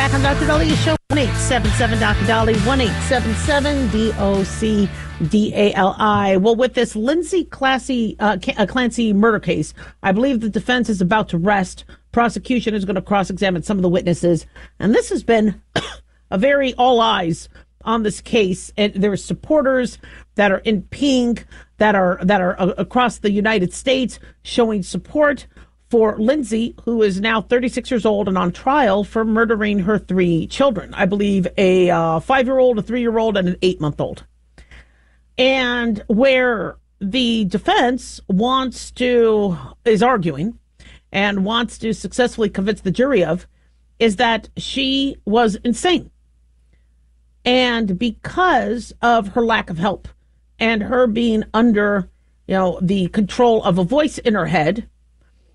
back on Dr. Daliah Show. 1-877 Dr. Dali, 1-877-DOC-DALI. Well, with this Lindsay Clancy murder case, I believe the defense is about to rest. Prosecution is going to cross-examine some of the witnesses. And this has been a very all eyes on this case. And there are supporters that are in pink that are across the United States showing support for Lindsay, who is now 36 years old and on trial for murdering her 3 children. I believe a 5-year-old, a 3-year-old, and an 8-month-old. And where the defense is arguing and wants to successfully convince the jury of is that she was insane. And because of her lack of help and her being under, the control of a voice in her head,